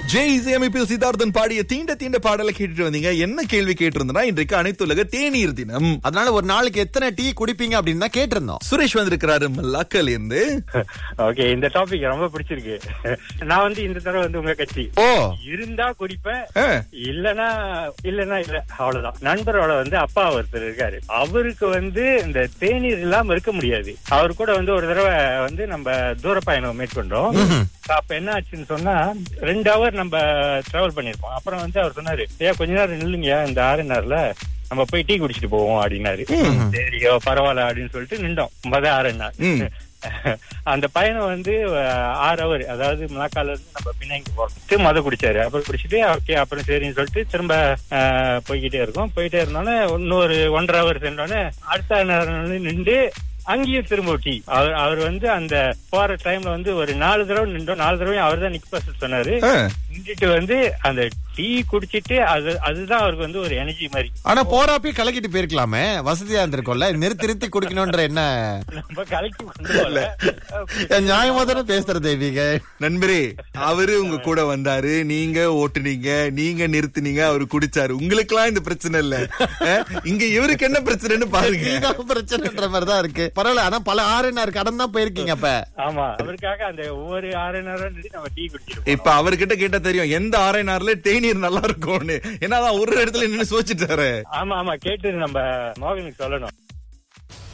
ஜெய் இசையமைப்பில் சித்தார்த்தன் பாடிய தீண்ட தீண்ட பாடலை கேட்டுட்டு வந்தீங்க. என்ன கேள்வி கேட்டிருந்தா, இன்றைக்கு அனைத்துலக தேநீர் தினம். அதனால ஒரு நாளைக்கு எத்தனை டீ குடிப்பீங்க அப்படின்னு தான் கேட்டிருந்தோம். சுரேஷ் வந்திருக்கிறாரு மல்லாக்கல் இருந்து. ஓகே, இந்த டாபிக் ரொம்ப பிடிச்சிருக்கு. நான் இந்த தடவை உங்க கட்சி இருந்தா குடிப்பேன், இல்லனா இல்ல அவ்வளவுதான். நண்பரோட அப்பா ஒருத்தர் இருக்காரு, அவருக்கு இந்த தேநீர் இல்லாம இருக்க முடியாது. அவர் கூட ஒரு தடவை நம்ம தூர பயணம் மேற்கொண்டோம். அப்ப என்ன ஆச்சுன்னு சொன்னா 2 hour நம்ம டிராவல் பண்ணிருப்போம். அப்புறம் அவர் சொன்னாரு, கொஞ்ச நேரம் நில்லுங்க, இந்த ஆர்என்ஆர்ல நம்ம போய் டீ குடிச்சிட்டு போவோம் அப்படின்னாரு. சரியோ பரவாயில்ல அப்படின்னு சொல்லிட்டு நின்றோம். ஆர்என்ஆர் அந்த பயணம் 6 hour, அதாவது மலாக்கால இருந்து நம்ம பின்னாங்கி போறோம். மத குடிச்சாரு. அப்புறம் குடிச்சிட்டு ஓகே அப்புறம் சரின்னு சொல்லிட்டு திரும்ப போய்கிட்டே இருக்கோம். போயிட்டே இருந்தாலே இன்னொரு 1.5 hour சென்றோடனே அடுத்த நேரம் நின்று அங்கேயும் திரும்ப டீ. அவர் அந்த போற டைம்ல ஒரு 4 தடவை நின்றோம். 4 தடவை அவர் தான் நிக்க சொன்னாரு. நின்றுட்டு அந்த டீ குடிச்சிட்டு அதுதான் அவருக்கு ஒரு எனர்ஜி மாதிரி. ஆனா போறாப்பே கலக்கிட்டு போயிருக்கலாமே, வசதியா இருந்திருக்கும்ல. நிறுத்தி குடிக்கணும்ன்ற என்ன நம்ம கலக்கி கொண்டு நியாயமா தானே பேசுற தேவிக. நண்பரே, அவரு உங்க கூட வந்தாரு, நீங்க ஓட்டுனீங்க, நீங்க நிறுத்தினீங்க, அவரு குடிச்சாரு. உங்களுக்கு எல்லாம் இந்த பிரச்சனை இல்ல. இங்க இவருக்கு என்ன பிரச்சனைன்னு பாருங்க. பிரச்சனைன்ற மாதிரிதான் இருக்கு. பரவாயில்ல, ஆனா பல ஆர்என்ஆர் கடன் தான் போயிருக்கீங்க. அப்ப ஆமா, அவருக்காக ஒவ்வொரு ஆர்என்ஆர் நம்ம டீ குடிச்சிருக்கோம். இப்ப அவர்கிட்ட கேட்டா தெரியும் எந்த ஆர்என்ஆர்ல தேநீர் நல்லா இருக்கும்னு. ஏன்னா ஒரு இடத்துல நின்னு சோச்சிட்டாரு. ஆமா கேட்டு நம்ம மோகனுக்கு சொல்லணும்.